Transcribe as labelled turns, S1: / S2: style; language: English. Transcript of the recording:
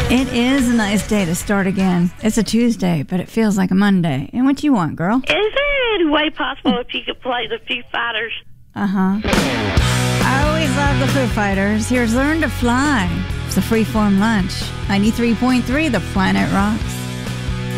S1: It is a nice day to start again. It's a Tuesday, but it feels like a Monday. And what you want, girl?
S2: Is there any way possible if you could play the Foo Fighters?
S1: I always love the Foo Fighters. Here's Learn to Fly. It's a freeform lunch. 93.3 The Planet Rocks.